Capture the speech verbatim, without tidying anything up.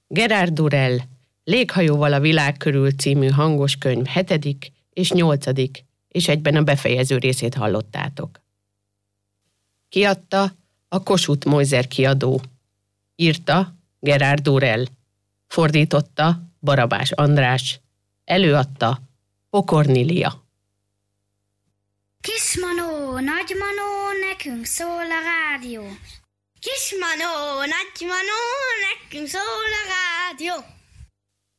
Gerard Durrell, Léghajóval a világ körül című hangos könyv hetedik és nyolcadik, és egyben a befejező részét hallottátok. Kiadta a Kossuth Moiser kiadó. Írta Gerard Durrell. Fordította Barabás András. Előadta Pokornilia. Kismanó, nagymanó, nekünk szól a rádió. Kismanó, nagymanó, nekünk szól a rádió.